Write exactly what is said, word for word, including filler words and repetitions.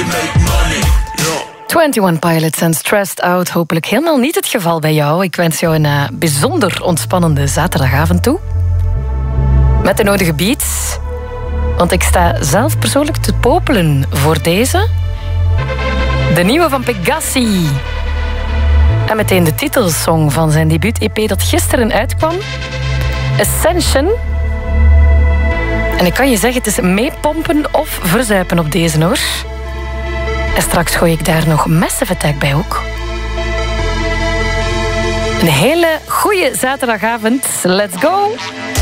to make money. eenentwintig Pilots en Stressed Out. Hopelijk helemaal niet het geval bij jou. Ik wens jou een uh, bijzonder ontspannende zaterdagavond toe. Met de nodige beats. Want ik sta zelf persoonlijk te popelen voor deze. De nieuwe van Pegassi. En meteen de titelsong van zijn debuut-E P dat gisteren uitkwam. Ascension. En ik kan je zeggen, het is meepompen of verzuipen op deze, hoor. En straks gooi ik daar nog Massive Attack bij ook. Een hele goede zaterdagavond. Let's go!